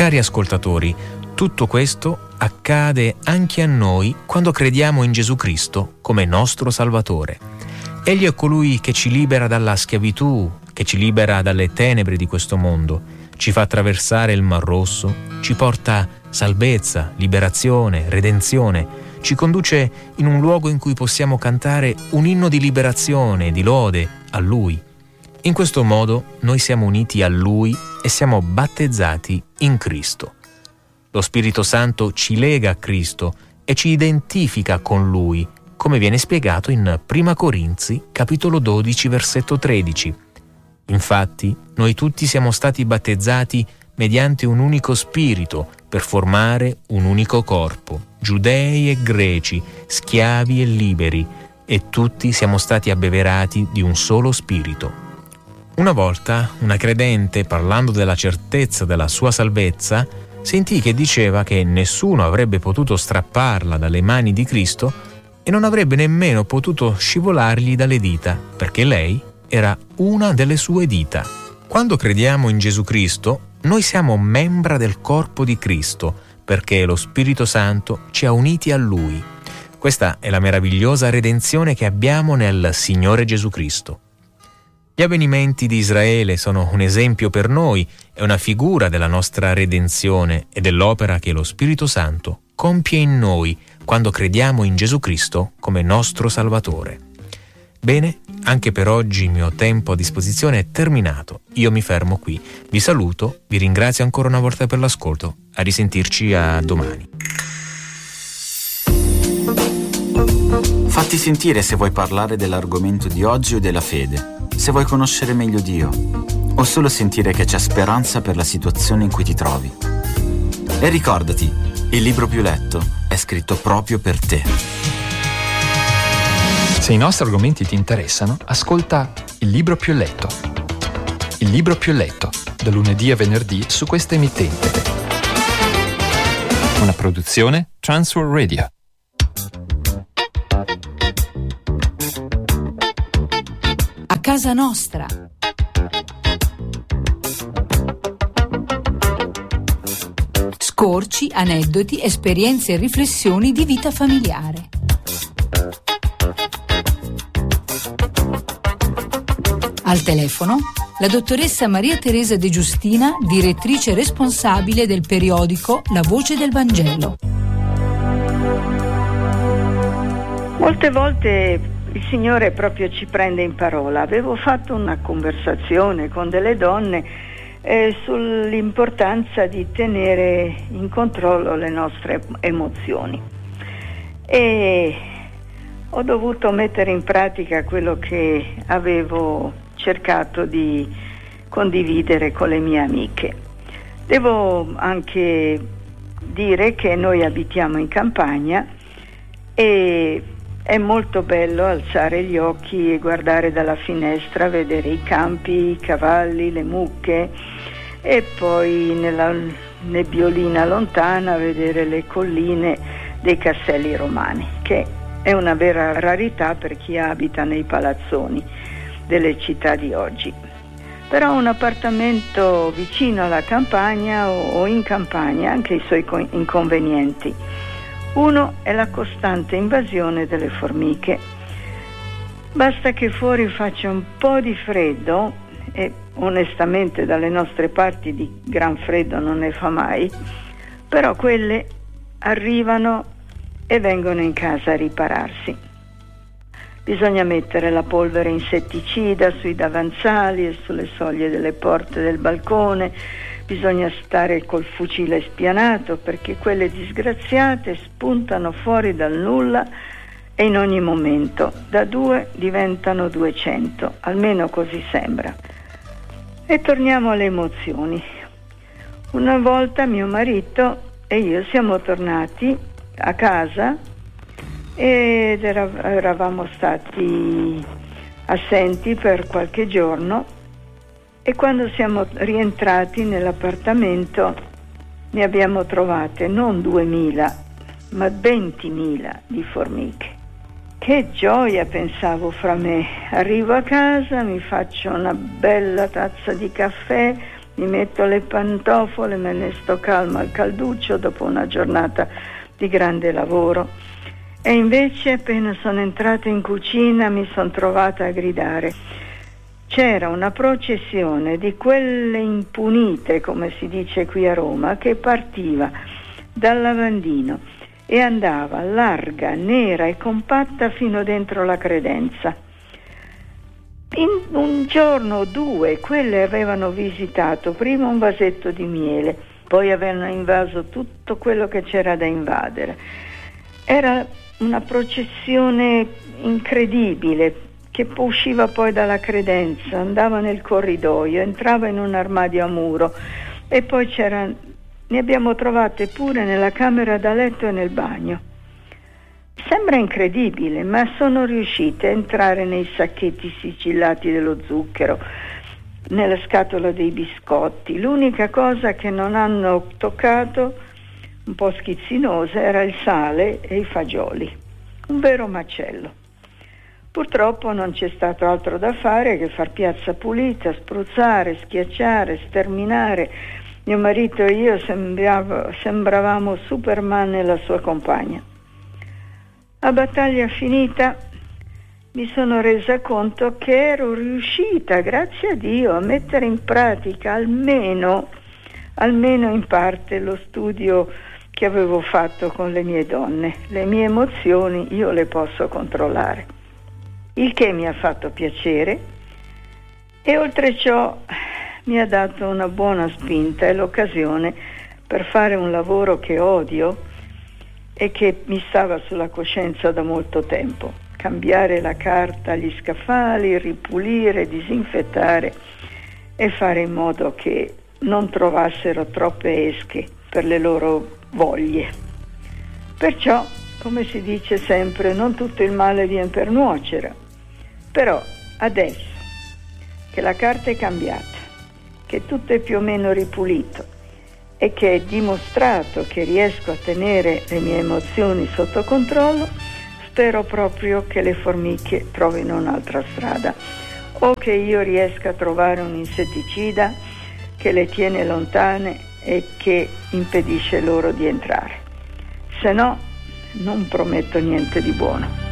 Cari ascoltatori, tutto questo accade anche a noi quando crediamo in Gesù Cristo come nostro Salvatore. Egli è colui che ci libera dalla schiavitù, che ci libera dalle tenebre di questo mondo, ci fa attraversare il Mar Rosso, ci porta salvezza, liberazione, redenzione, ci conduce in un luogo in cui possiamo cantare un inno di liberazione, di lode a Lui. In questo modo noi siamo uniti a Lui e siamo battezzati in Cristo. Lo Spirito Santo ci lega a Cristo e ci identifica con Lui, come viene spiegato in 1 Corinzi, capitolo 12, versetto 13. Infatti, noi tutti siamo stati battezzati mediante un unico Spirito per formare un unico corpo, giudei e greci, schiavi e liberi, e tutti siamo stati abbeverati di un solo Spirito. Una volta una credente, parlando della certezza della sua salvezza, sentì che diceva che nessuno avrebbe potuto strapparla dalle mani di Cristo e non avrebbe nemmeno potuto scivolargli dalle dita, perché lei era una delle sue dita. Quando crediamo in Gesù Cristo, noi siamo membra del corpo di Cristo, perché lo Spirito Santo ci ha uniti a Lui. Questa è la meravigliosa redenzione che abbiamo nel Signore Gesù Cristo. Gli avvenimenti di Israele sono un esempio per noi e una figura della nostra redenzione e dell'opera che lo Spirito Santo compie in noi quando crediamo in Gesù Cristo come nostro Salvatore. Bene, anche per oggi il mio tempo a disposizione è terminato. Io mi fermo qui. Vi saluto, vi ringrazio ancora una volta per l'ascolto. A risentirci a domani. Fatti sentire se vuoi parlare dell'argomento di oggi o della fede, se vuoi conoscere meglio Dio, o solo sentire che c'è speranza per la situazione in cui ti trovi. E ricordati, il libro più letto è scritto proprio per te. Se i nostri argomenti ti interessano, ascolta Il libro più letto. Il libro più letto, da lunedì a venerdì su questa emittente. Una produzione Transworld Radio. A casa nostra. Scorci, aneddoti, esperienze e riflessioni di vita familiare. Al telefono la dottoressa Maria Teresa De Giustina, direttrice responsabile del periodico La Voce del Vangelo. Molte volte il Signore proprio ci prende in parola. Avevo fatto una conversazione con delle donne sull'importanza di tenere in controllo le nostre emozioni e ho dovuto mettere in pratica quello che avevo cercato di condividere con le mie amiche. Devo anche dire che noi abitiamo in campagna e è molto bello alzare gli occhi e guardare dalla finestra, vedere i campi, i cavalli, le mucche e poi nella nebbiolina lontana vedere le colline dei castelli romani, che è una vera rarità per chi abita nei palazzoni delle città di oggi. Però un appartamento vicino alla campagna o in campagna ha anche i suoi inconvenienti. Uno è la costante invasione delle formiche. Basta che fuori faccia un po' di freddo, e onestamente dalle nostre parti di gran freddo non ne fa mai, però quelle arrivano e vengono in casa a ripararsi. Bisogna mettere la polvere insetticida sui davanzali e sulle soglie delle porte del balcone. Bisogna stare col fucile spianato perché quelle disgraziate spuntano fuori dal nulla e in ogni momento da 2 diventano 200, almeno così sembra. E torniamo alle emozioni. Una volta mio marito e io siamo tornati a casa ed eravamo stati assenti per qualche giorno e quando siamo rientrati nell'appartamento ne abbiamo trovate non 2000 ma 20.000 di formiche. Che gioia, pensavo fra me. Arrivo a casa, mi faccio una bella tazza di caffè, mi metto le pantofole, me ne sto calma al calduccio dopo una giornata di grande lavoro. E invece appena sono entrata in cucina mi sono trovata a gridare. C'era una processione di quelle impunite, come si dice qui a Roma, che partiva dal lavandino e andava larga, nera e compatta fino dentro la credenza. In un giorno o due quelle avevano visitato prima un vasetto di miele, poi avevano invaso tutto quello che c'era da invadere. Era una processione incredibile che usciva poi dalla credenza, andava nel corridoio, entrava in un armadio a muro e poi ne abbiamo trovate pure nella camera da letto e nel bagno. Sembra incredibile, ma sono riuscite a entrare nei sacchetti sigillati dello zucchero, nella scatola dei biscotti. L'unica cosa che non hanno toccato, un po' schizzinosa, era il sale e i fagioli. Un vero macello. Purtroppo non c'è stato altro da fare che far piazza pulita, spruzzare, schiacciare, sterminare. Mio marito e io sembravamo Superman e la sua compagna. A battaglia finita mi sono resa conto che ero riuscita, grazie a Dio, a mettere in pratica almeno in parte lo studio che avevo fatto con le mie donne. Le mie emozioni io le posso controllare, il che mi ha fatto piacere e oltre ciò mi ha dato una buona spinta e l'occasione per fare un lavoro che odio e che mi stava sulla coscienza da molto tempo: cambiare la carta, gli scaffali, ripulire, disinfettare e fare in modo che non trovassero troppe esche per le loro voglie. Perciò, come si dice sempre, non tutto il male viene per nuocere. Però adesso che la carta è cambiata, che tutto è più o meno ripulito e che è dimostrato che riesco a tenere le mie emozioni sotto controllo, spero proprio che le formiche trovino un'altra strada o che io riesca a trovare un insetticida che le tiene lontane e che impedisce loro di entrare. Se no, non prometto niente di buono.